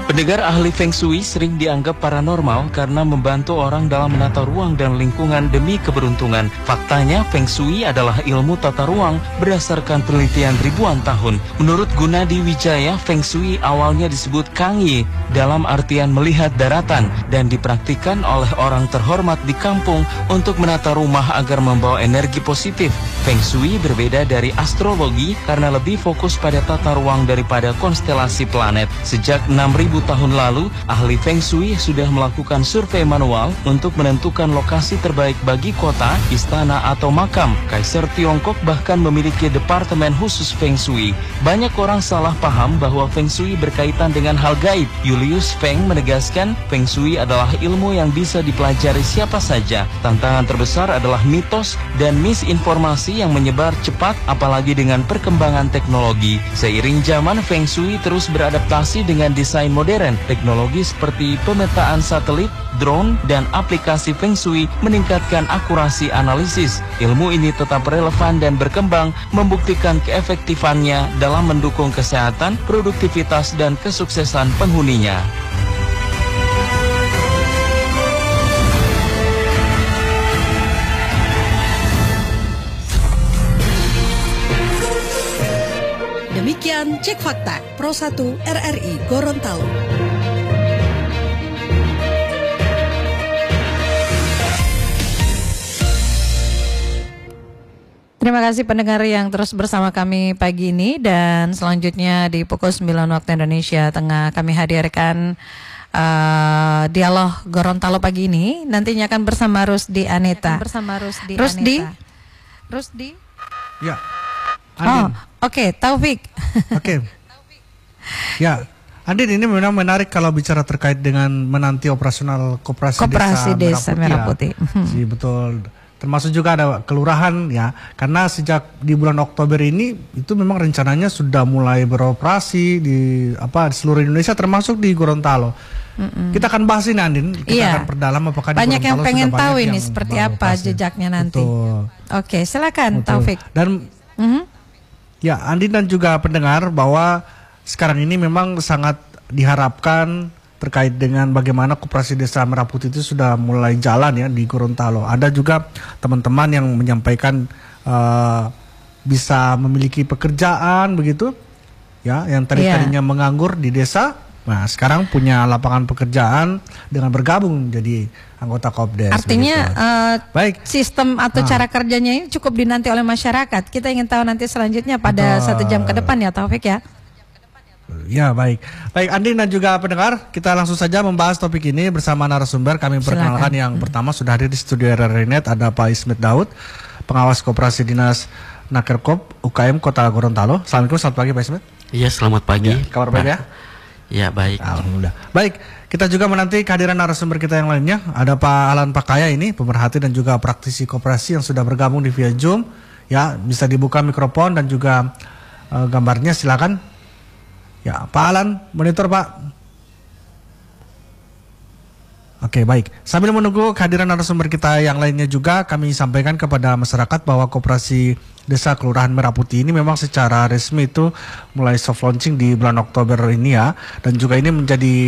Pendengar, ahli Feng Shui sering dianggap paranormal karena membantu orang dalam menata ruang dan lingkungan demi keberuntungan. Faktanya, Feng Shui adalah ilmu tata ruang berdasarkan penelitian ribuan tahun. Menurut Gunadi Wijaya, Feng Shui awalnya disebut Kangyi dalam artian melihat daratan dan dipraktikkan oleh orang terhormat di kampung untuk menata rumah agar membawa energi positif. Feng Shui berbeda dari astrologi karena lebih fokus pada tata ruang daripada konstelasi planet. Sejak 6.000 tahun lalu, ahli Feng Shui sudah melakukan survei manual untuk menentukan lokasi terbaik bagi kota, istana, atau makam. Kaisar Tiongkok bahkan memiliki departemen khusus Feng Shui. Banyak orang salah paham bahwa Feng Shui berkaitan dengan hal gaib. Julius Feng menegaskan, Feng Shui adalah ilmu yang bisa dipelajari siapa saja. Tantangan terbesar adalah mitos dan misinformasi yang menyebar cepat, apalagi dengan perkembangan teknologi. Seiring zaman, Feng Shui terus beradaptasi dengan desain modern. Teknologi seperti pemetaan satelit, drone, dan aplikasi Feng Shui meningkatkan akurasi analisis. Ilmu ini tetap relevan dan berkembang, membuktikan keefektifannya dalam mendukung kesehatan, produktivitas, dan kesuksesan penghuninya. Demikian Cek Fakta Pro 1 RRI Gorontalo. Terima kasih pendengar yang terus bersama kami pagi ini, dan selanjutnya di pukul 9 waktu Indonesia Tengah kami hadirkan dialog Gorontalo pagi ini. Nantinya akan bersama Rusdi Aneta. Rusdi? Ya. Oh, oke, Taufik. Oke. Ya, Andin, ini memang menarik kalau bicara terkait dengan menanti operasional Koperasi Desa Merah Putih. Si betul. Termasuk juga ada kelurahan ya, karena sejak di bulan Oktober ini itu memang rencananya sudah mulai beroperasi di seluruh Indonesia termasuk di Gorontalo. Kita akan bahas ini, Andin. Kita akan perdalam apakah di banyak Gorontalo yang pengen sudah tahu banyak ini yang seperti apa jejaknya nanti. Betul. Oke, silakan Taufik. Dan ya, Andin dan juga pendengar, bahwa sekarang ini memang sangat diharapkan terkait dengan bagaimana Koperasi Desa Merah Putih itu sudah mulai jalan ya di Gorontalo. Ada juga teman-teman yang menyampaikan bisa memiliki pekerjaan begitu ya, yang tadinya menganggur di desa. Nah, sekarang punya lapangan pekerjaan dengan bergabung jadi anggota Kopdes. Artinya baik, sistem atau cara kerjanya ini cukup dinanti oleh masyarakat. Kita ingin tahu nanti selanjutnya pada 1 jam ke depan ya, Taufik ya. Ya, baik. Baik, Andin dan juga pendengar, kita langsung saja membahas topik ini bersama narasumber. Kami perkenalkan yang pertama sudah hadir di studio RRI-Net, ada Pak Ismet Daud, pengawas Koperasi Dinas Nakerkop UKM Kota Gorontalo. Assalamualaikum, selamat pagi Pak Ismet. Iya, selamat pagi. Ya, kabar baik ya? Ya, baik. Alhamdulillah. Baik, kita juga menanti kehadiran narasumber kita yang lainnya. Ada Pak Alan Pakaya ini, pemerhati dan juga praktisi koperasi yang sudah bergabung di via Zoom. Ya, bisa dibuka mikrofon dan juga gambarnya, silakan. Ya, Pak Alan, monitor Pak. Oke, baik. Sambil menunggu kehadiran narasumber kita yang lainnya juga, kami sampaikan kepada masyarakat bahwa Koperasi Desa Kelurahan Merah Putih ini memang secara resmi itu mulai soft launching di bulan Oktober ini ya. Dan juga ini menjadi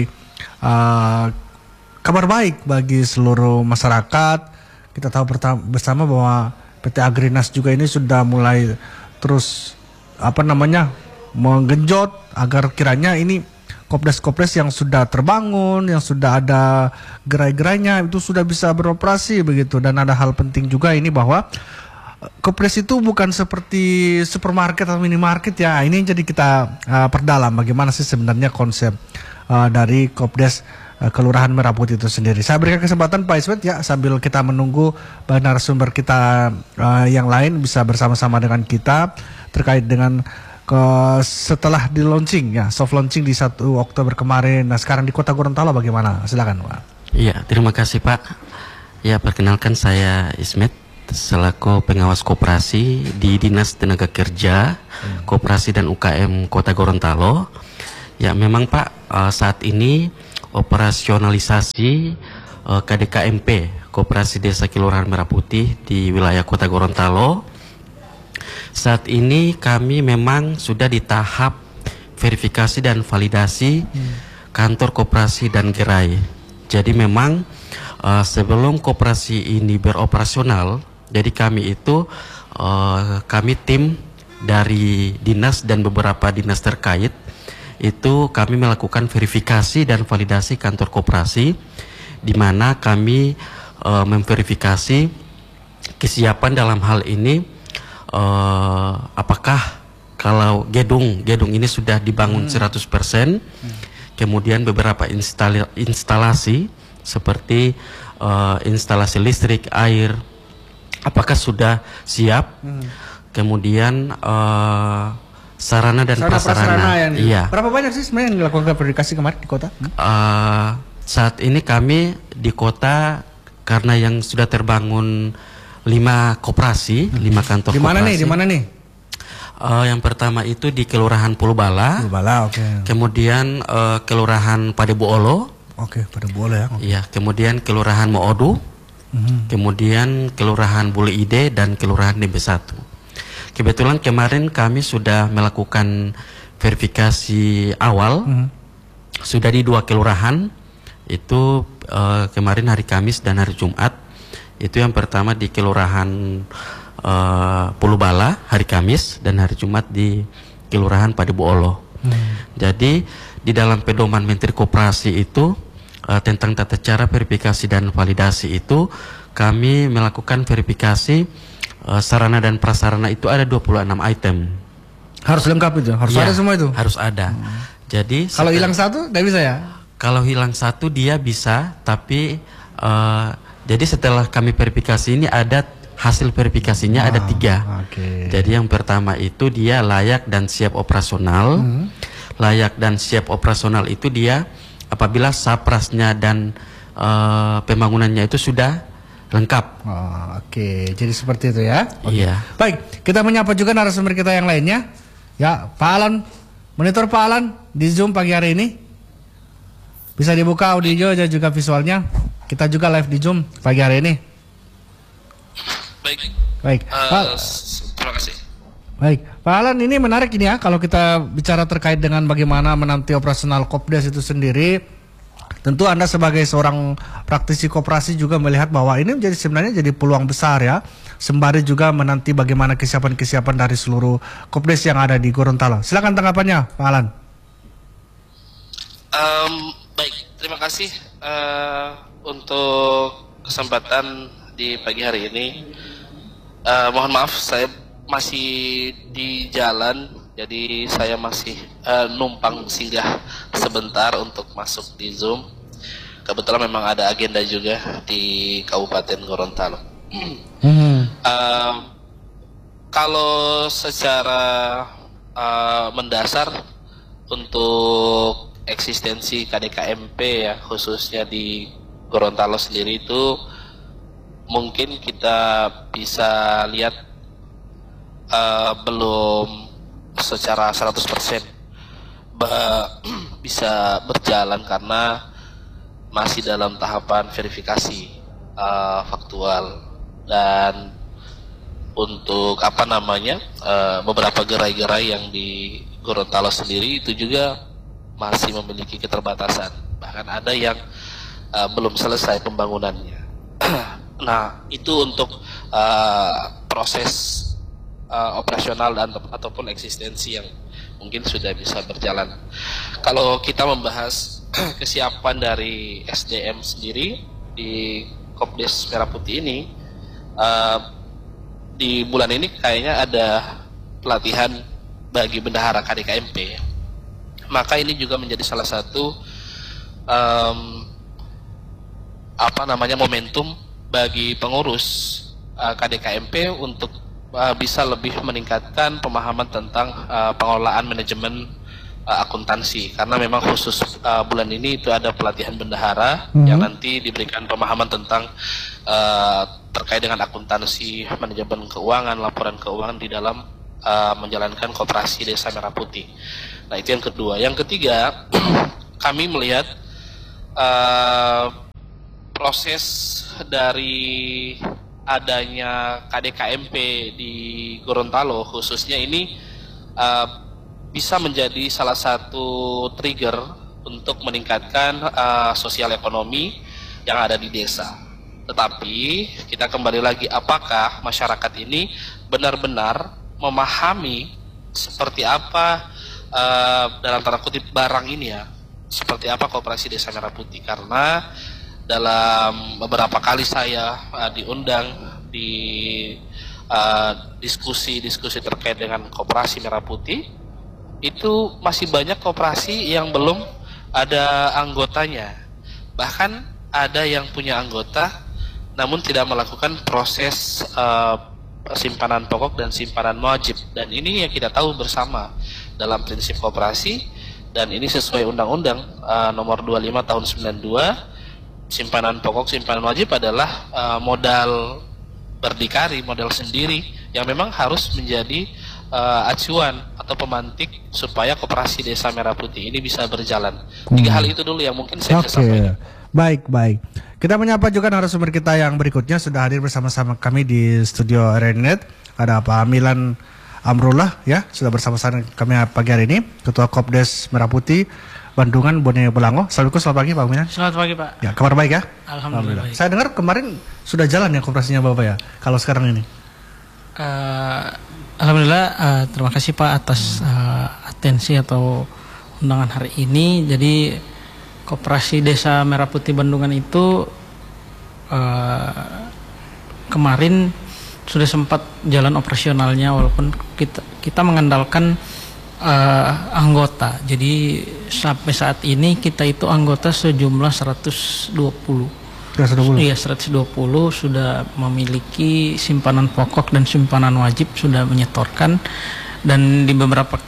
kabar baik bagi seluruh masyarakat. Kita tahu bersama bahwa PT Agrinas juga ini sudah mulai terus menggenjot agar kiranya ini Kopdes-Kopdes yang sudah terbangun, yang sudah ada gerai-gerainya itu sudah bisa beroperasi begitu. Dan ada hal penting juga ini bahwa Kopdes itu bukan seperti supermarket atau minimarket ya. Ini jadi kita perdalam bagaimana sih sebenarnya konsep dari Kopdes Kelurahan Merah Putih itu sendiri. Saya berikan kesempatan Pak Ismet ya, sambil kita menunggu narasumber kita yang lain bisa bersama-sama dengan kita terkait dengan setelah di launching ya, soft launching di 1 Oktober kemarin. Nah, sekarang di Kota Gorontalo bagaimana? Silakan Pak. Iya, terima kasih Pak. Ya, perkenalkan saya Ismet selaku pengawas koperasi di Dinas Tenaga Kerja, Koperasi dan UKM Kota Gorontalo. Ya, memang Pak, saat ini operasionalisasi KDKMP Koperasi Desa Kelurahan Merah Putih di wilayah Kota Gorontalo. Saat ini kami memang sudah di tahap verifikasi dan validasi kantor koperasi dan gerai. Jadi memang sebelum koperasi ini beroperasional, jadi kami itu kami tim dari dinas dan beberapa dinas terkait itu kami melakukan verifikasi dan validasi kantor koperasi, di mana kami memverifikasi kesiapan dalam hal ini, apakah kalau gedung ini sudah dibangun 100%, kemudian beberapa instalasi seperti instalasi listrik, air, apakah sudah siap, kemudian sarana dan prasarana. Iya. Berapa banyak sih sebenarnya yang dilakukan verifikasi kemarin di kota? Saat ini kami di kota, karena yang sudah terbangun 5 koperasi, 5 kantor koperasi. Di mana nih? Yang pertama itu di Kelurahan Pulubala. Oke. Kemudian Kelurahan Padebuolo. Oke, Padebuolo ya. Iya, kemudian Kelurahan Moodu. Kemudian Kelurahan Bule Ide dan Kelurahan Dembe 1. Kebetulan kemarin kami sudah melakukan verifikasi awal. Sudah di 2 kelurahan. Itu kemarin hari Kamis dan hari Jumat. Itu yang pertama di Kelurahan Pulubala hari Kamis, dan hari Jumat di Kelurahan Padebuolo. Jadi di dalam pedoman Menteri Koperasi itu tentang tata cara verifikasi dan validasi itu kami melakukan verifikasi sarana dan prasarana itu ada 26 item. Harus lengkap itu, harus ada semua itu. Harus ada. Jadi kalau hilang satu nggak bisa ya? Kalau hilang satu dia bisa, tapi jadi setelah kami verifikasi ini ada hasil verifikasinya ada 3. Jadi yang pertama itu dia layak dan siap operasional. Layak dan siap operasional itu dia apabila saprasnya dan pembangunannya itu sudah lengkap. Jadi seperti itu ya. Iya. Baik, kita menyapa juga narasumber kita yang lainnya. Ya, Pak Alan, monitor Pak Alan di Zoom pagi hari ini. Bisa dibuka audio dan juga visualnya. Kita juga live di Zoom pagi hari ini. Baik. Terima kasih. Baik, Pak Alan, ini menarik ini ya kalau kita bicara terkait dengan bagaimana menanti operasional Kopdes itu sendiri. Tentu Anda sebagai seorang praktisi koperasi juga melihat bahwa ini sebenarnya jadi peluang besar ya. Sembari juga menanti bagaimana kesiapan-kesiapan dari seluruh Kopdes yang ada di Gorontalo. Silakan tanggapannya, Pak Alan. Baik, terima kasih untuk kesempatan di pagi hari ini. Mohon maaf, saya masih di jalan, jadi saya masih numpang singgah sebentar untuk masuk di Zoom. Kebetulan memang ada agenda juga di Kabupaten Gorontalo. Kalau secara mendasar untuk eksistensi KDKMP ya, khususnya di Gorontalo sendiri itu mungkin kita bisa lihat belum secara 100% bisa berjalan karena masih dalam tahapan verifikasi faktual. Dan untuk beberapa gerai-gerai yang di Gorontalo sendiri itu juga masih memiliki keterbatasan, bahkan ada yang belum selesai pembangunannya. Nah, itu untuk proses operasional ataupun eksistensi yang mungkin sudah bisa berjalan. Kalau kita membahas kesiapan dari SDM sendiri di Kopdes Merah Putih ini, di bulan ini kayaknya ada pelatihan bagi bendahara KDKMP. Maka ini juga menjadi salah satu momentum bagi pengurus KDKMP untuk bisa lebih meningkatkan pemahaman tentang pengelolaan manajemen akuntansi, karena memang khusus bulan ini itu ada pelatihan bendahara yang nanti diberikan pemahaman tentang terkait dengan akuntansi, manajemen keuangan, laporan keuangan di dalam menjalankan koperasi Desa Merah Putih. Nah, itu yang kedua. Yang ketiga, kami melihat proses dari adanya KDKMP di Gorontalo khususnya ini bisa menjadi salah satu trigger untuk meningkatkan sosial ekonomi yang ada di desa. Tetapi kita kembali lagi, apakah masyarakat ini benar-benar memahami seperti apa dalam tanda kutip barang ini ya, seperti apa Koperasi Desa Merah Putih? Karena dalam beberapa kali saya diundang di diskusi-diskusi terkait dengan Koperasi Merah Putih, itu masih banyak koperasi yang belum ada anggotanya. Bahkan ada yang punya anggota namun tidak melakukan proses simpanan pokok dan simpanan wajib. Dan ini yang kita tahu bersama dalam prinsip koperasi, dan ini sesuai Undang-Undang nomor 25 tahun 92, simpanan pokok simpanan wajib adalah modal berdikari, modal sendiri yang memang harus menjadi acuan atau pemantik supaya Koperasi Desa Merah Putih ini bisa berjalan. 3 hal itu dulu yang mungkin saya bisa sampaikan. Baik. Kita menyapa juga narasumber kita yang berikutnya, sudah hadir bersama-sama kami di studio RNNet. Ada Pak Milan Amrullah ya, sudah bersama-sama kami pagi hari ini, Ketua Kopdes Merah Putih Bandungan Bone Bolango. Assalamualaikum, selamat pagi Pak Milan. Selamat pagi Pak. Ya, kabar baik ya? Alhamdulillah. Baik. Saya dengar kemarin sudah jalan ya koperasinya Bapak ya, kalau sekarang ini? Alhamdulillah, terima kasih Pak atas atensi atau undangan hari ini. Jadi Koperasi Desa Merah Putih Bandungan itu kemarin sudah sempat jalan operasionalnya, walaupun kita mengandalkan anggota. Jadi sampai saat ini kita itu anggota sejumlah 120. Iya, 120 sudah memiliki simpanan pokok dan simpanan wajib, sudah menyetorkan. Dan di beberapa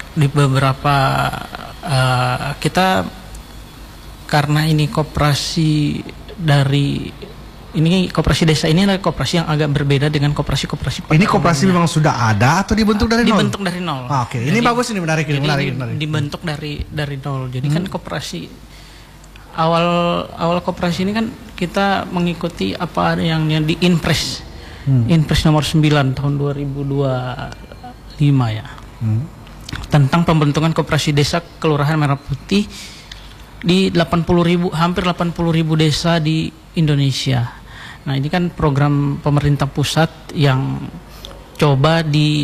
kita, karena ini koperasi koperasi desa ini adalah koperasi yang agak berbeda dengan koperasi-koperasi. Ini koperasi memang sudah ada atau dibentuk dari nol? Dibentuk dari nol. Oke. Ini bagus, ini menarik. Dibentuk dari nol. Jadi kan koperasi awal koperasi ini kan kita mengikuti apa yang di Inpres. Inpres nomor 9 tahun 2025 ya. Tentang pembentukan Koperasi Desa Kelurahan Merah Putih di hampir 80.000 desa di Indonesia. Nah, ini kan program pemerintah pusat yang coba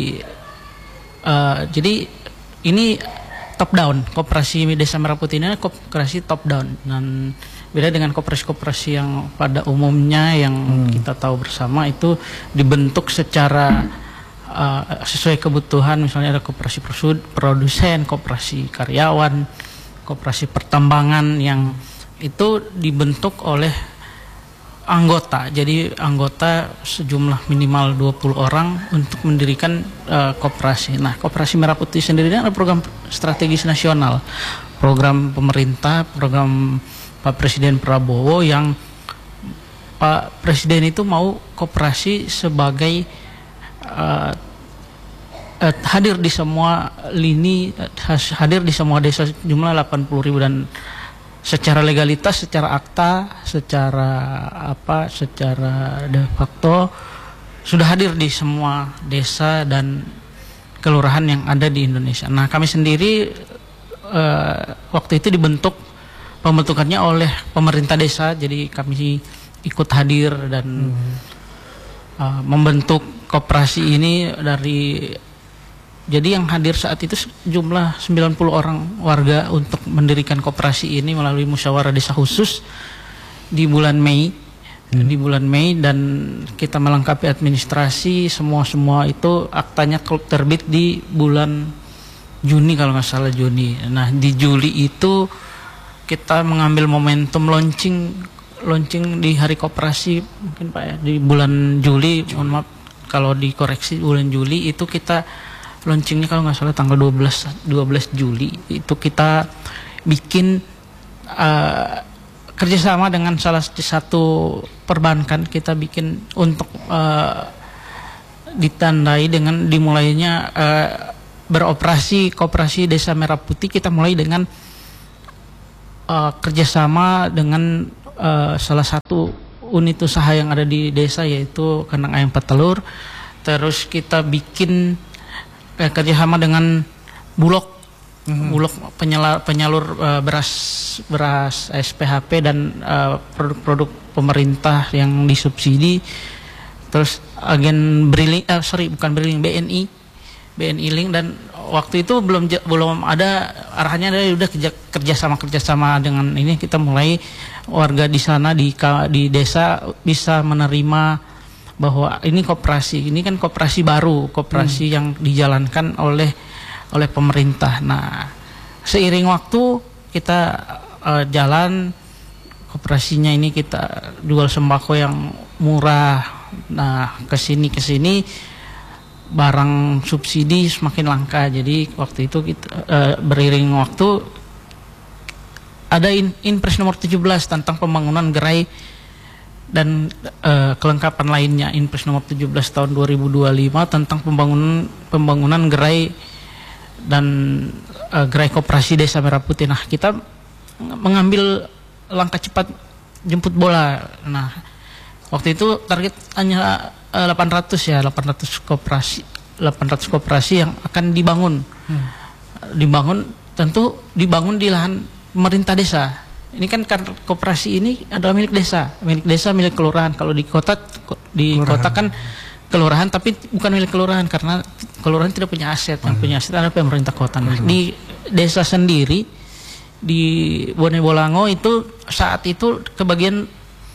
jadi ini top down. Koperasi Desa Merah Putih ini koperasi top down, dan beda dengan koperasi-koperasi yang pada umumnya yang kita tahu bersama itu dibentuk secara sesuai kebutuhan. Misalnya ada koperasi produsen, koperasi karyawan, koperasi pertambangan, yang itu dibentuk oleh anggota. Jadi anggota sejumlah minimal 20 orang untuk mendirikan koperasi. Nah, Koperasi Merah Putih sendiri adalah program strategis nasional, program pemerintah, program Pak Presiden Prabowo, yang Pak Presiden itu mau koperasi sebagai hadir di semua lini, hadir di semua desa, jumlah 80.000, dan secara legalitas, secara akta, secara de facto sudah hadir di semua desa dan kelurahan yang ada di Indonesia. Nah, kami sendiri waktu itu pembentukannya oleh pemerintah desa, jadi kami ikut hadir dan membentuk koperasi ini jadi yang hadir saat itu jumlah 90 orang warga untuk mendirikan koperasi ini melalui musyawarah desa khusus di bulan Mei. Di bulan Mei, dan kita melengkapi administrasi semua itu, aktanya terbit di bulan Juni kalau nggak salah, Juni. Nah, di Juli itu kita mengambil momentum launching di hari koperasi, mungkin Pak ya, di bulan Juli, mohon maaf kalau dikoreksi, bulan Juli itu kita launchingnya kalau nggak salah tanggal 12 Juli itu kita bikin kerjasama dengan salah satu perbankan. Kita bikin untuk ditandai dengan dimulainya beroperasi Koperasi Desa Merah Putih. Kita mulai dengan kerjasama dengan salah satu unit usaha yang ada di desa, yaitu Kandang Ayam Petelur. Terus kita bikin kerjasama dengan Bulog Bulog penyalur beras SPHP dan produk-produk pemerintah yang disubsidi. Terus agen BNI Link, dan waktu itu belum ada arahannya, dari udah kerjasama dengan ini, kita mulai warga di sana di desa bisa menerima bahwa ini koperasi, ini kan koperasi baru, koperasi yang dijalankan oleh pemerintah. Nah, seiring waktu kita jalan koperasinya ini, kita jual sembako yang murah. Nah, kesini barang subsidi semakin langka. Jadi waktu itu kita beriring waktu ada Inpres nomor 17 tentang pembangunan gerai dan kelengkapan lainnya. Inpres nomor 17 tahun 2025 tentang pembangunan gerai dan gerai koperasi Desa Merah Putih. Nah, kita mengambil langkah cepat jemput bola. Nah, waktu itu target hanya 800 koperasi yang akan dibangun. Tentu dibangun di lahan pemerintah desa. Ini kan koperasi ini adalah milik desa, milik kelurahan. Kalau di kota kan kelurahan, tapi bukan milik kelurahan karena kelurahan tidak punya aset. Yang punya aset adalah pemerintah kota. Nah, di desa sendiri di Bone Bolango itu saat itu kebagian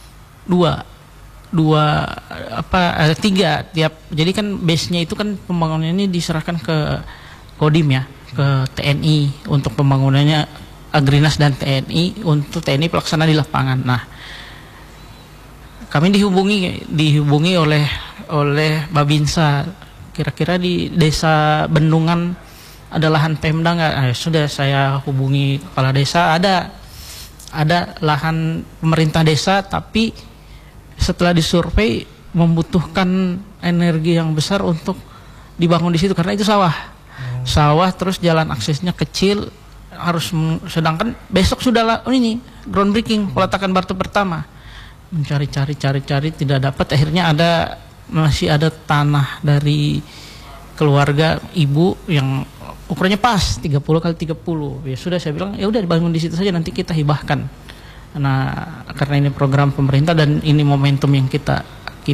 tiga tiap. Jadi kan base-nya itu kan pembangunannya ini diserahkan ke Kodim ya, ke TNI untuk pembangunannya, Agrinas dan TNI untuk TNI pelaksana di lapangan. Nah, kami dihubungi oleh Babinsa, kira-kira di desa Bendungan ada lahan Pemda nggak? Sudah saya hubungi kepala desa, ada lahan pemerintah desa, tapi setelah disurvei membutuhkan energi yang besar untuk dibangun di situ karena itu sawah, terus jalan aksesnya kecil, sedangkan besok sudah ini groundbreaking, peletakan batu pertama. Mencari tidak dapat, akhirnya masih ada tanah dari keluarga ibu yang ukurannya pas 30 kali 30. Ya sudah, saya bilang ya udah dibangun di situ saja, nanti kita hibahkan. Nah, karena ini program pemerintah dan ini momentum yang kita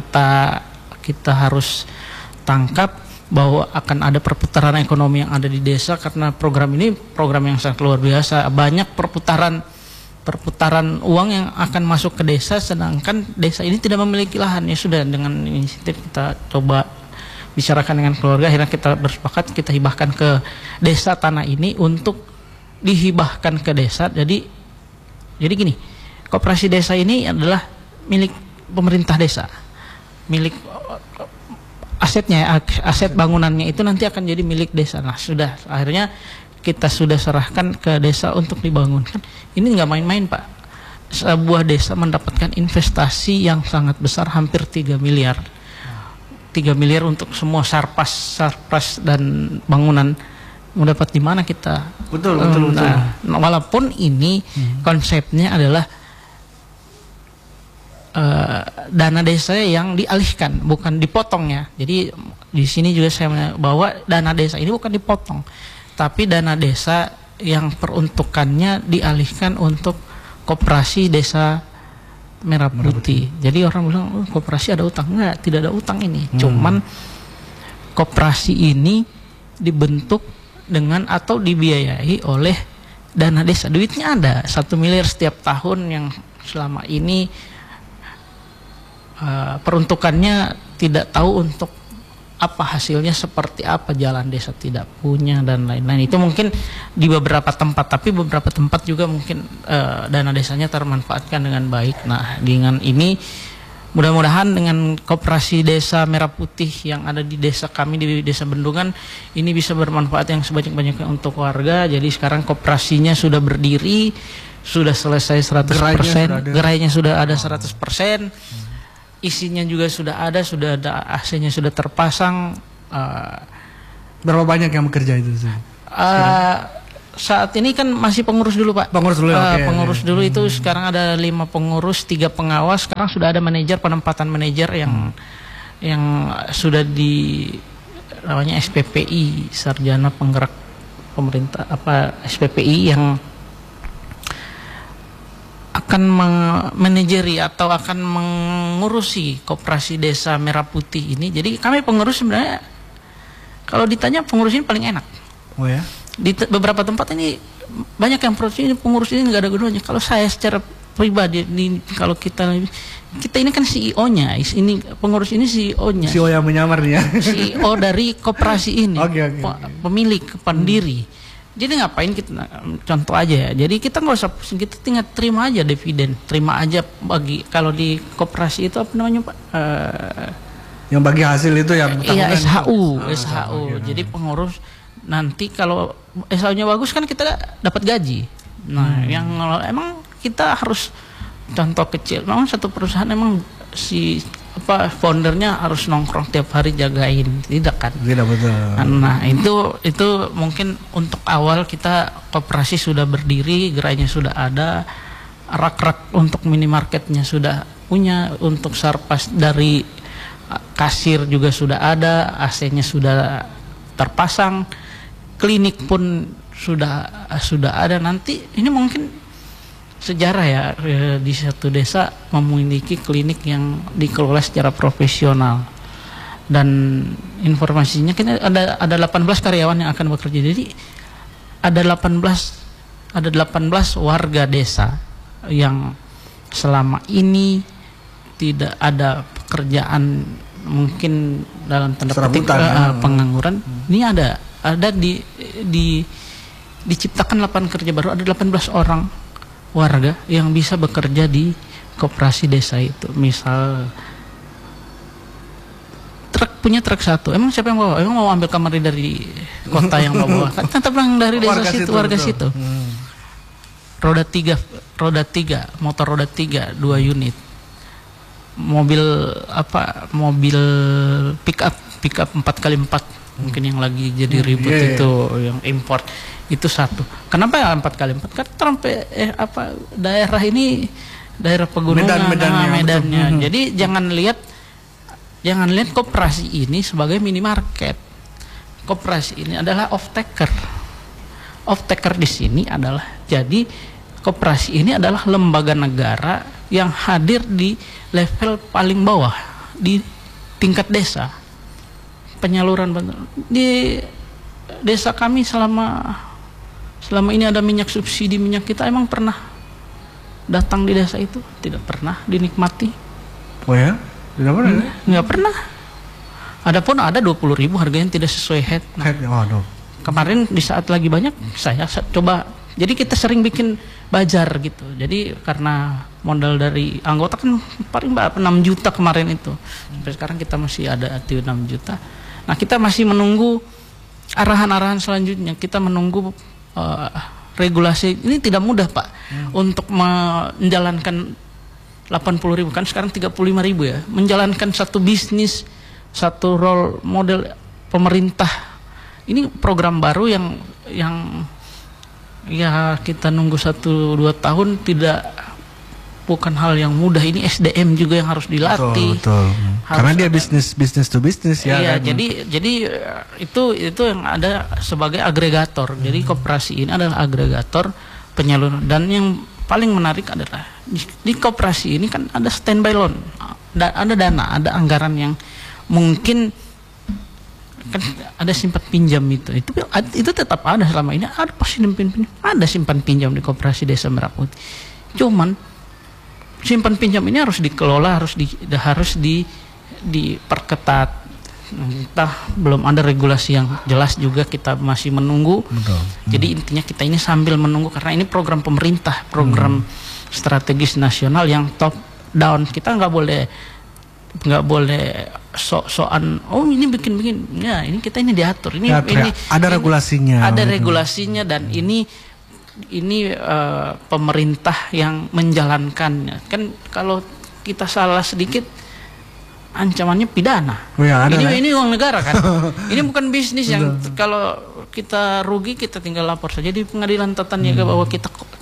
harus tangkap bahwa akan ada perputaran ekonomi yang ada di desa, karena program ini program yang sangat luar biasa. Banyak perputaran uang yang akan masuk ke desa, sedangkan desa ini tidak memiliki lahan. Ya sudah, dengan inisiatif kita coba bicarakan dengan keluarga, akhirnya kita bersepakat kita hibahkan ke desa tanah ini untuk dihibahkan ke desa. Jadi gini, koperasi desa ini adalah milik pemerintah desa, milik asetnya, aset bangunannya itu nanti akan jadi milik desa. Nah, akhirnya kita sudah serahkan ke desa untuk dibangunkan. Ini nggak main-main, Pak. Sebuah desa mendapatkan investasi yang sangat besar, hampir 3 miliar. 3 miliar untuk semua sarpas dan bangunan. Mau dapat di mana kita? Betul. Walaupun ini konsepnya adalah dana desa yang dialihkan, bukan dipotong ya. Jadi di sini juga saya bahwa dana desa ini bukan dipotong, tapi dana desa yang peruntukannya dialihkan untuk koperasi Desa Merah Putih. Jadi orang bilang koperasi ada utang. Enggak, tidak ada utang ini. Cuman koperasi ini dibentuk dengan atau dibiayai oleh dana desa. Duitnya ada 1 miliar setiap tahun yang selama ini peruntukannya tidak tahu untuk apa hasilnya, seperti apa, jalan desa tidak punya dan lain-lain. Itu mungkin di beberapa tempat, tapi beberapa tempat juga mungkin dana desanya termanfaatkan dengan baik. Nah, dengan ini mudah-mudahan dengan koperasi Desa Merah Putih yang ada di desa kami, di Desa Bendungan, ini bisa bermanfaat yang sebanyak-banyaknya untuk warga. Jadi sekarang koperasinya sudah berdiri, sudah selesai 100%, gerainya sudah ada 100%, isinya juga sudah ada AC-nya sudah terpasang. Berapa banyak yang bekerja itu? Saat ini kan masih pengurus dulu, Pak. Pengurus dulu. Pengurus dulu itu sekarang ada 5 pengurus, 3 pengawas. Sekarang sudah ada manajer, penempatan manajer yang sudah namanya SPPI, Sarjana Penggerak pemerintah SPPI yang akan memanajeri atau akan mengurusi koperasi desa Merah Putih ini. Jadi kami pengurus sebenarnya kalau ditanya pengurus ini paling enak. Oh ya. Di beberapa tempat ini banyak yang pengurus ini nggak ada gunanya. Kalau saya secara pribadi kalau kita ini kan CEO-nya, ini pengurus ini CEO-nya. CEO yang menyamar nih ya. CEO dari koperasi ini. Okay. Pemilik pendiri. Jadi ngapain kita contoh aja ya. Jadi kita nggak usah pusing, kita tinggal terima aja dividen, terima aja bagi kalau di koperasi itu apa namanya Pak? Yang bagi hasil itu ya. Iya SHU. Jadi pengurus nanti kalau SHU-nya bagus kan kita dapat gaji. Nah yang emang kita harus contoh kecil. Memang satu perusahaan emang foundernya harus nongkrong tiap hari jagain, tidak kan? Tidak betul. Nah itu mungkin untuk awal kita koperasi sudah berdiri, gerainya sudah ada, rak-rak untuk minimarketnya sudah punya, untuk sarpas dari kasir juga sudah ada, AC-nya sudah terpasang, klinik pun sudah ada. Nanti ini mungkin sejarah ya di satu desa memiliki klinik yang dikelola secara profesional, dan informasinya kan ada 18 karyawan yang akan bekerja. Jadi ada 18 warga desa yang selama ini tidak ada pekerjaan, mungkin dalam tanda petik pengangguran. Ini ada diciptakan lapangan kerja baru, ada 18 orang warga yang bisa bekerja di koperasi desa itu. Misal punya truk satu, emang siapa yang bawa? Emang mau ambil kamar dari kota yang bawa? Kan tetap yang dari desa warga situ. Roda tiga, motor roda 3, 2 unit. Mobil pick up 4x4, mungkin yang lagi jadi ribut itu yang import. Itu satu. Kenapa ya 4x4? Kan sampai daerah ini daerah pegunungan, medannya. Jadi jangan lihat koperasi ini sebagai minimarket. Koperasi ini adalah off-taker. Off-taker di sini adalah, jadi koperasi ini adalah lembaga negara yang hadir di level paling bawah di tingkat desa. Penyaluran di desa kami selama ini ada minyak subsidi minyak, kita emang pernah datang di desa itu? Tidak pernah dinikmati. Oh ya? Tidak pernah? Nggak pernah. Adapun ada 20.000 harganya tidak sesuai head. Kemarin di saat lagi banyak saya coba. Jadi kita sering bikin bazar gitu. Jadi karena modal dari anggota kan paling 6 juta kemarin itu. Sampai sekarang kita masih ada 6 juta. Nah kita masih menunggu arahan-arahan selanjutnya. Kita menunggu regulasi. Ini tidak mudah Pak untuk menjalankan 80.000, kan sekarang 35.000 ya, menjalankan satu bisnis, satu role model pemerintah. Ini program baru yang ya kita nunggu 1-2 tahun, bukan hal yang mudah. Ini SDM juga yang harus dilatih. Betul. Karena dia bisnis to bisnis ya. Iya, kan? jadi itu yang ada sebagai agregator. Jadi koperasi ini adalah agregator penyaluran. Dan yang paling menarik adalah di koperasi ini kan ada standby loan, ada dana, ada anggaran yang mungkin kan ada simpan pinjam itu tetap ada selama ini. Ada simpan pinjam di koperasi desa Merah Putih. Cuman simpan pinjam ini harus dikelola, harus diperketat. Entah belum ada regulasi yang jelas juga, kita masih menunggu. Betul. Jadi intinya kita ini sambil menunggu, karena ini program pemerintah, program strategis nasional yang top down. Kita nggak boleh sok-sokan ini bikin ya, ini kita ini diatur, ini ada regulasinya. Ada regulasinya, dan ini pemerintah yang menjalankannya. Kan kalau kita salah sedikit ancamannya pidana. Ini uang negara kan. Ini bukan bisnis yang kalau kita rugi kita tinggal lapor saja di pengadilan tata niaga bahwa kita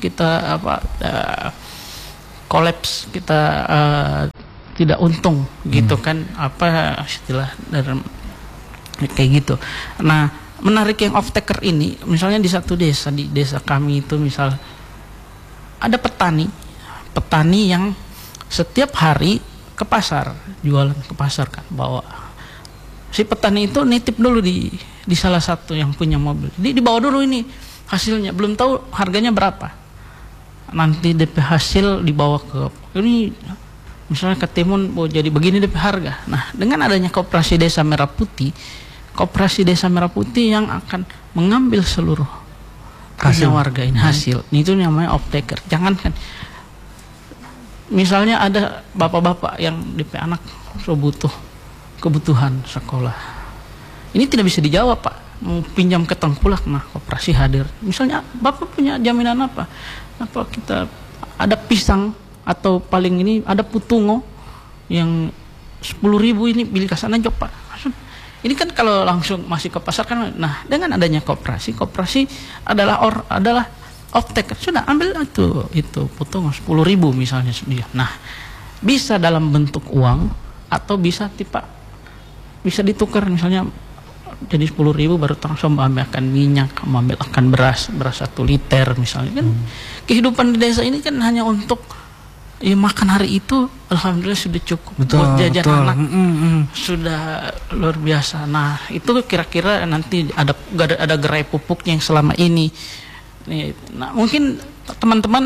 kolaps, kita tidak untung gitu kan, istilah dalam kayak gitu. Nah, menarik yang off taker ini, misalnya di satu desa, di desa kami itu misal ada petani yang setiap hari ke pasar, jualan ke pasar kan, bawa. Si petani itu nitip dulu di salah satu yang punya mobil. Dibawa dulu ini hasilnya, belum tahu harganya berapa. Nanti DP hasil dibawa ke ini, misalnya ke Timun, jadi begini DP harga. Nah, dengan adanya Koperasi Desa Merah Putih, Koperasi Desa Merah Putih yang akan mengambil seluruh hasil warga ini, hasil. Itu namanya off taker. Jangan kan, misalnya ada bapak-bapak yang DP anak butuh kebutuhan sekolah, ini tidak bisa dijawab, Pak. Mau pinjam ke Tengkulak, nah koperasi hadir. Misalnya bapak punya jaminan apa kita ada pisang atau paling ini ada putungo yang 10.000 ini beli ke sana jok, Pak. Ini kan kalau langsung masih ke pasar kan. Nah, dengan adanya koperasi adalah off taker, sudah ambil itu putungo 10.000 misalnya dia. Nah, bisa dalam bentuk uang atau bisa bisa ditukar, misalnya jadi 10.000 baru langsung ambilkan minyak, ambilkan beras 1 liter misalnya kan. Kehidupan di desa ini kan hanya untuk makan hari itu, alhamdulillah sudah cukup. Buat jajan anak sudah luar biasa. Nah, itu kira-kira nanti ada gerai pupuknya yang selama ini. Nah, mungkin teman-teman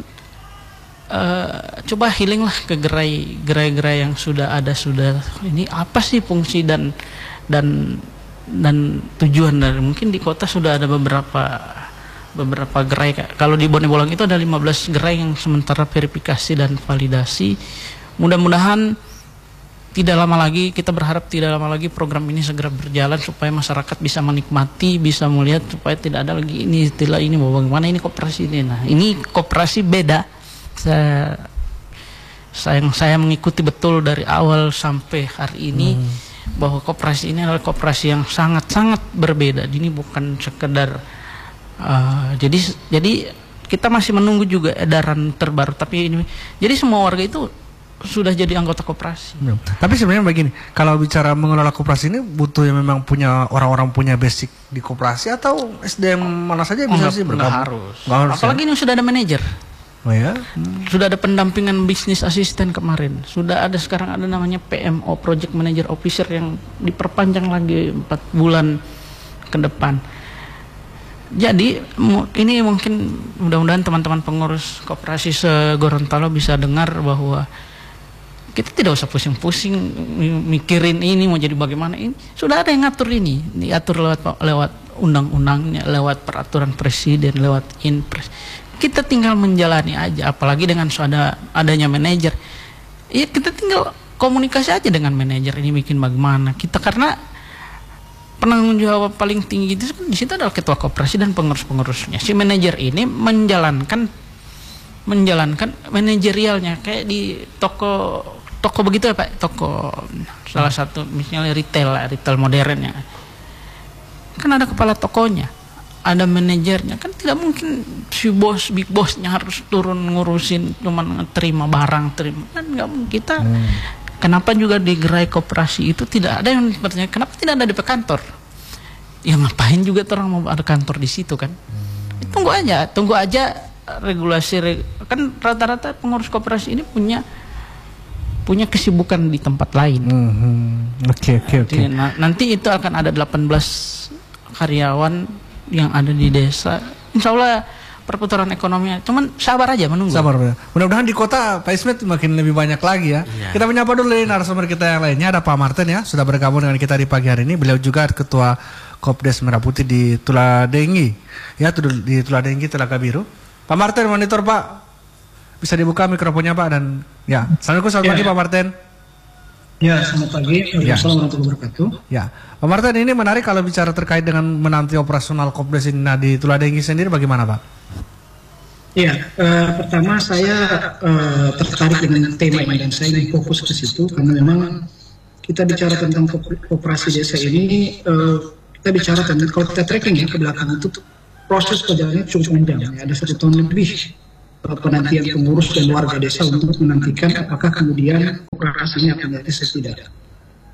coba healing lah ke gerai-gerai yang sudah ada, ini apa sih fungsi dan tujuan dari, mungkin di kota sudah ada beberapa gerai. Kalau di Bone Bolang itu ada 15 gerai yang sementara verifikasi dan validasi. Mudah-mudahan tidak lama lagi, kita berharap tidak lama lagi program ini segera berjalan supaya masyarakat bisa menikmati, bisa melihat, supaya tidak ada lagi ini istilah ini bagaimana ini koperasi ini. Nah, ini koperasi beda. Saya mengikuti betul dari awal sampai hari ini bahwa koperasi ini adalah koperasi yang sangat-sangat berbeda. Ini bukan sekedar jadi kita masih menunggu juga edaran terbaru, tapi ini jadi semua warga itu sudah jadi anggota koperasi. Tapi sebenarnya begini, kalau bicara mengelola koperasi ini butuh yang memang punya orang-orang punya basic di koperasi, atau SDM mana saja bisa sih bergabung? Nggak harus. Apalagi ini sudah ada manajer. Oh ya? Sudah ada pendampingan bisnis asisten kemarin. Sudah ada sekarang ada namanya PMO, Project Manager Officer, yang diperpanjang lagi 4 bulan ke depan. Jadi ini mungkin mudah-mudahan teman-teman pengurus koperasi se-Gorontalo bisa dengar bahwa kita tidak usah pusing-pusing mikirin ini mau jadi bagaimana. Ini sudah ada yang ngatur, ini diatur lewat undang-undangnya, lewat peraturan presiden, lewat Inpres. Kita tinggal menjalani aja, apalagi dengan adanya manajer. Ya kita tinggal komunikasi aja dengan manajer, ini bikin bagaimana kita, karena penanggung jawab paling tinggi itu di situ adalah ketua koperasi dan pengurus-pengurusnya. Si manajer ini menjalankan manajerialnya kayak di toko begitu ya, Pak. Toko salah satu misalnya retail modern ya. Kan ada kepala tokonya, ada manajernya. Kan tidak mungkin si big bossnya harus turun ngurusin cuman terima barang, kan nggak mungkin. Kita kenapa juga di gerai koperasi itu tidak ada yang bertanya kenapa tidak ada di kantor? Ya ngapain juga orang mau ada kantor di situ kan? Tunggu aja regulasi kan rata-rata pengurus koperasi ini punya kesibukan di tempat lain. Oke. Nah, nanti itu akan ada 18 karyawan yang ada di desa. Insya Allah perputaran ekonominya, cuman sabar aja menunggu. Sabar. Mudah-mudahan di kota Pak Ismet makin lebih banyak lagi ya. Kita menyapa dulu narasumber kita yang lainnya. Ada Pak Martin ya, sudah bergabung dengan kita di pagi hari ini. Beliau juga Ketua Kopdes Merah Putih di Tuladengi, ya di Tuladengi Telaga Biru. Pak Martin, monitor Pak, bisa dibuka mikrofonnya Pak, dan ya. Assalamualaikum, selamat pagi Pak Martin. Ya, selamat pagi. Assalamualaikum warahmatullahi wabarakatuh. Ya, Pak Martin, ini menarik kalau bicara terkait dengan menanti operasional Kopdes ini. Nah, di Tuladengi sendiri bagaimana Pak? Ya, pertama saya tertarik dengan tema ini dan saya ingin fokus ke situ karena memang kita bicara tentang koperasi desa ini, kita bicara tentang, kalau kita tracking ya ke belakang itu proses perjalanannya cukup panjang, ya, ada 1 tahun lebih penantian pengurus dan warga desa untuk menantikan apakah kemudian koperasi ini akan jadi atau tidak.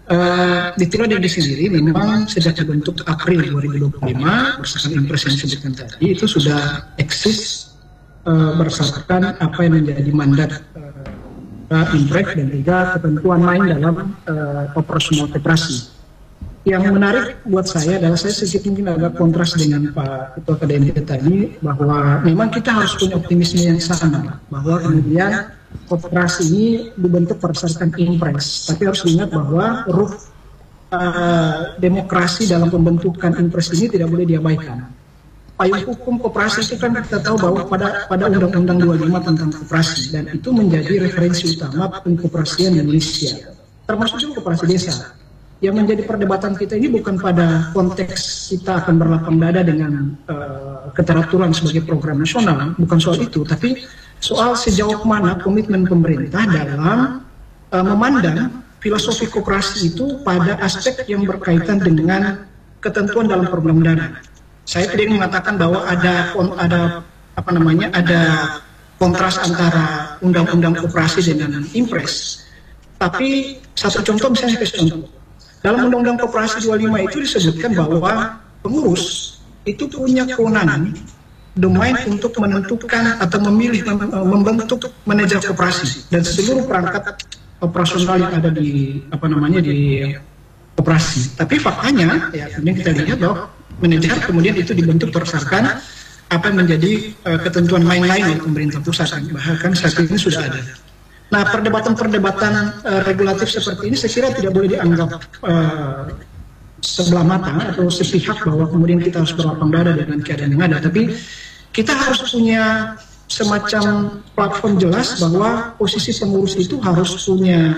Di Tirode sendiri memang sejak dibentuk April 2025 berdasarkan impres yang disebutkan tadi itu sudah eksis berdasarkan apa yang menjadi mandat impres dan juga ketentuan lain dalam operasional koperasi. Yang menarik buat saya adalah saya sedikit mungkin agak kontras dengan Pak Ketua KDNP tadi bahwa memang kita harus punya optimisme yang sama bahwa kemudian koperasi ini dibentuk berdasarkan impres. Tapi harus diingat bahwa ruh demokrasi dalam pembentukan impres ini tidak boleh diabaikan. Payung hukum koperasi itu kan kita tahu bahwa pada Undang-Undang 25 tentang koperasi dan itu menjadi referensi utama pengkoperasian di Indonesia, termasuk juga koperasi desa. Yang menjadi perdebatan kita ini bukan pada konteks kita akan berlapang dada dengan keteraturan sebagai program nasional, bukan soal itu, tapi soal sejauh mana komitmen pemerintah dalam memandang filosofi koperasi itu pada aspek yang berkaitan dengan ketentuan dalam program dana. Saya tidak mengatakan bahwa ada kontras antara undang-undang koperasi dengan impres. Tapi satu contoh misalnya contoh. Dalam Undang-Undang Koperasi 25 itu disebutkan bahwa pengurus itu punya kewenangan domain untuk menentukan atau memilih membentuk manajer koperasi dan seluruh perangkat operasional yang ada di koperasi. Tapi faktanya ya kemudian kita lihat bahwa manajer kemudian itu dibentuk berdasarkan apa yang menjadi ketentuan lain-lain oleh pemerintah pusat, bahkan saat ini sudah ada. Nah, perdebatan-perdebatan regulatif seperti ini saya kira tidak boleh dianggap sebelah mata atau sepihak bahwa kemudian kita harus berlapang dada dengan keadaan yang ada. Tapi kita harus punya semacam platform jelas bahwa posisi pengurus itu harus punya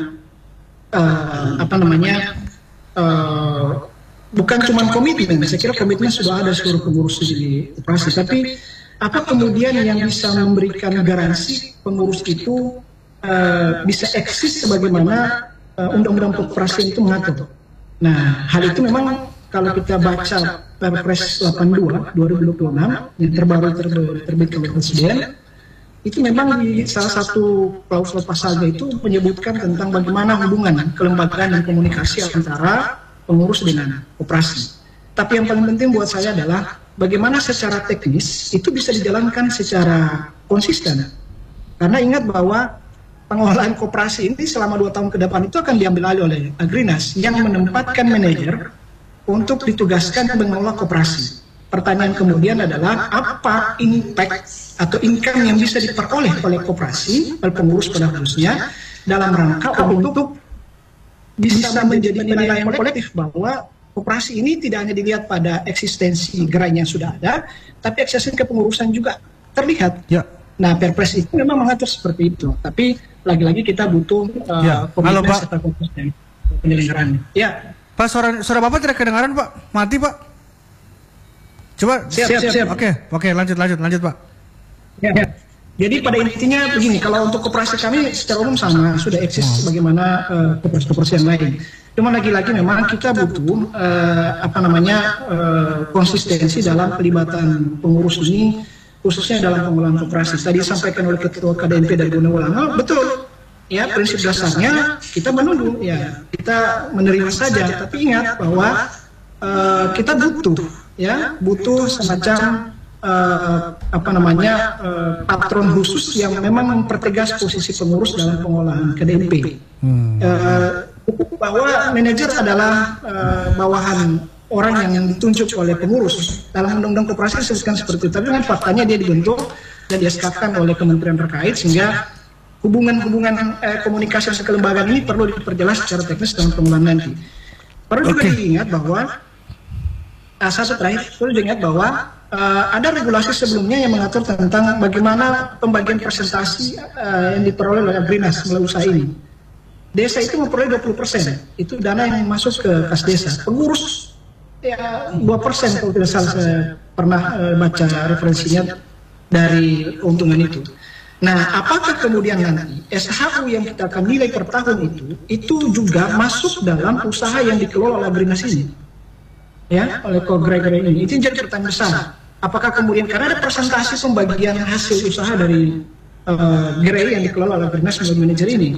bukan cuma komitmen. Saya kira komitmen sudah ada seluruh pengurus di koperasi. Tapi apa kemudian yang bisa memberikan garansi pengurus itu bisa eksis sebagaimana undang-undang koperasi itu mengatur. Nah, hal itu memang kalau kita baca Perpres 82 2026 yang terbaru terbitkan oleh Presiden, itu memang di salah satu klausul pasalnya itu menyebutkan tentang bagaimana hubungan kelembagaan dan komunikasi antara pengurus dengan koperasi. Tapi yang paling penting buat saya adalah bagaimana secara teknis itu bisa dijalankan secara konsisten. Karena ingat bahwa pengelolaan koperasi ini selama 2 tahun ke depan itu akan diambil alih oleh Agrinas yang menempatkan manajer untuk ditugaskan mengelola koperasi. Pertanyaan kemudian adalah apa impact atau income yang bisa diperoleh oleh koperasi, oleh pengurus pada khususnya dalam rangka untuk bisa menjadi penilaian kolektif bahwa koperasi ini tidak hanya dilihat pada eksistensi gerai yang sudah ada, tapi eksistensi kepengurusan juga terlihat. Ya. Nah, Perpres itu memang mengatur seperti itu, tapi lagi-lagi kita butuh komitmen serta konsisten penyelenggaraan. Ya, Pak, suara Bapak tidak kedengaran, Pak. Mati, Pak. Coba. Siap. Oke, lanjut, Pak. Ya. Jadi pada intinya begini, kalau untuk koperasi kami secara umum sama, sudah eksis sebagaimana koperasi yang lain. Cuma lagi-lagi memang kita butuh konsistensi dalam pelibatan pengurus ini, khususnya dalam pengelolaan koperasi. Tadi disampaikan oleh Ketua KDNP dari Gunung betul. Ya, prinsip dasarnya kita menunggu, ya kita menerima saja. Tapi ingat bahwa kita butuh semacam patron khusus yang memang mempertegas posisi pengurus dalam pengelolaan KDNP. Bahwa manajer adalah bawahan orang yang ditunjuk oleh pengurus. Dalam undang-undang koperasi disebutkan seperti itu, tapi kan faktanya dia dibentuk dan dieskapkan oleh kementerian terkait, sehingga hubungan komunikasi dan kelembagaan ini perlu diperjelas secara teknis dalam pengelolaan nanti. Perlu juga diingat bahwa ada regulasi sebelumnya yang mengatur tentang bagaimana pembagian presentasi yang diperoleh oleh Agrinas melalui usaha ini. Desa itu memperoleh 20%, itu dana yang masuk ke kas desa. Pengurus 2% kalau tidak salah, saya pernah baca referensinya dari keuntungan itu. Nah, apakah kemudian nanti SHU yang kita akan nilai per tahun itu juga masuk dalam usaha yang dikelola oleh Agrinas ini? Ya, oleh gerai-gerai ini. Itu jadi pertanyaan besar. Apakah kemudian karena ada presentasi pembagian hasil usaha dari gerai yang dikelola oleh Agrinas melalui manajer ini,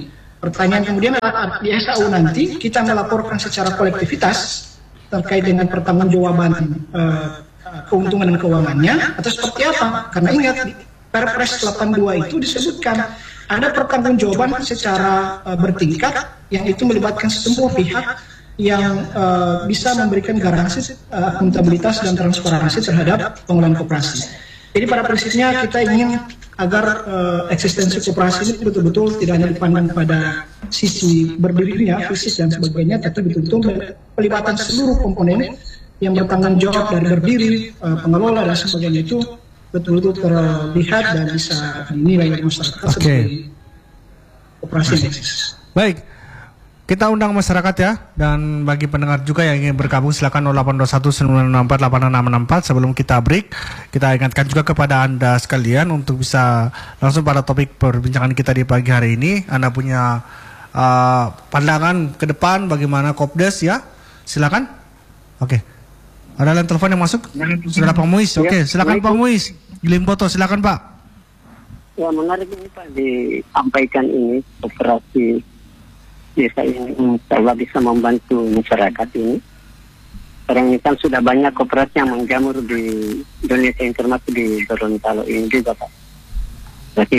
Pertanyaan kemudian di SAU nanti kita melaporkan secara kolektivitas terkait dengan pertanggungjawaban keuntungan dan keuangannya atau seperti apa? Karena ingat di Perpres 82 itu disebutkan ada pertanggungjawaban secara bertingkat yang itu melibatkan semua pihak yang bisa memberikan garansi akuntabilitas dan transparansi terhadap pengelolaan koperasi. Jadi pada prinsipnya kita ingin agar eksistensi koperasi ini betul-betul tidak hanya dipandang pada sisi berdirinya, fisik dan sebagainya, tapi betul-betul pelibatan seluruh komponen yang bertanggung jawab dari berdiri, pengelola dan sebagainya itu betul-betul terlihat dan bisa dinilai oleh masyarakat sebagai koperasi yang eksis. Baik. Kita undang masyarakat ya, dan bagi pendengar juga yang ingin bergabung silakan 0821 964 8664. Sebelum kita break, kita ingatkan juga kepada Anda sekalian untuk bisa langsung pada topik perbincangan kita di pagi hari ini. Anda punya pandangan ke depan bagaimana Kopdes ya? Silakan. Oke. Ada lain telepon yang masuk? Saudara Pak Muiz. Oke, silakan Pak Muiz. Gilimboto, silakan Pak. Ya, menarik ini Pak disampaikan ini operasi desa ini insya bisa membantu masyarakat ini. Sekarang ini kan sudah banyak koperasi yang menjamur di Indonesia, termasuk di Gorontalo ini juga Pak. Jadi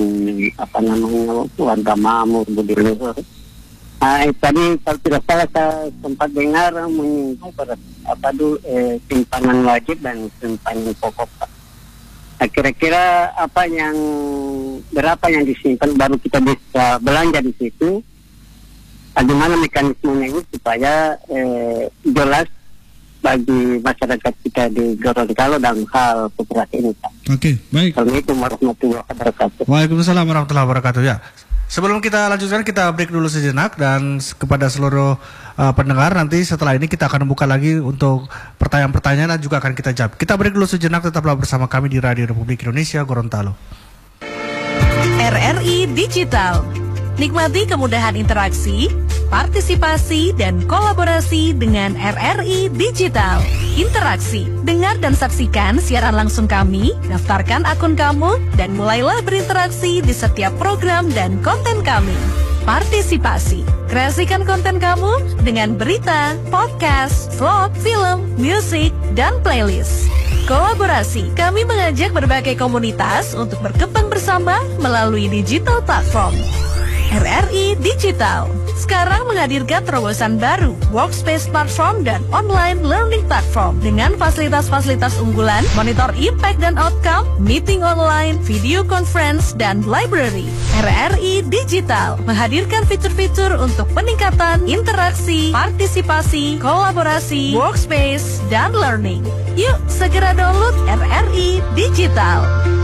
warga Mamur, Budi Luhur. Tadi kalau tidak salah saya sempat dengar menyinggung simpanan wajib dan simpanan pokok Pak. Kira-kira berapa yang disimpan baru kita bisa belanja di situ? Bagaimana mekanismenya ini supaya jelas bagi masyarakat kita di Gorontalo dalam hal koperasi ini Pak. Oke, baik. Assalamualaikum warahmatullahi wabarakatuh. Waalaikumsalam warahmatullahi wabarakatuh ya. Sebelum kita lanjutkan, kita break dulu sejenak, dan kepada seluruh pendengar nanti setelah ini kita akan buka lagi untuk pertanyaan-pertanyaan dan juga akan kita jawab. Kita break dulu sejenak, tetaplah bersama kami di Radio Republik Indonesia Gorontalo. RRI Digital. Nikmati kemudahan interaksi, partisipasi, dan kolaborasi dengan RRI Digital. Interaksi, dengar dan saksikan siaran langsung kami, daftarkan akun kamu, dan mulailah berinteraksi di setiap program dan konten kami. Partisipasi, kreasikan konten kamu dengan berita, podcast, vlog, film, musik, dan playlist. Kolaborasi, kami mengajak berbagai komunitas untuk berkembang bersama melalui digital platform. RRI Digital sekarang menghadirkan terobosan baru, workspace platform dan online learning platform dengan fasilitas-fasilitas unggulan, monitor impact dan outcome, meeting online, video conference, dan library. RRI Digital menghadirkan fitur-fitur untuk peningkatan interaksi, partisipasi, kolaborasi, workspace, dan learning. Yuk segera download RRI Digital.